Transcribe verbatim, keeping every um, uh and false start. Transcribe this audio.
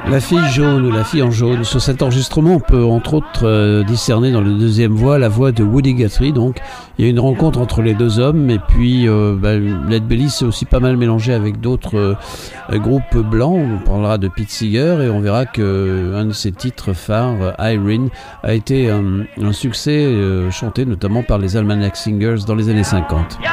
La fille jaune ou la fille en jaune. Sur cet enregistrement, on peut entre autres euh, discerner dans la deuxième voix la voix de Woody Guthrie. Donc, il y a une rencontre entre les deux hommes. Et puis, euh, bah, Lead Belly s'est aussi pas mal mélangé avec d'autres euh, groupes blancs. On parlera de Pete Seeger et on verra que euh, un de ses titres phares, Irene, a été un, un succès euh, chanté notamment par les Almanac Singers dans les années cinquante.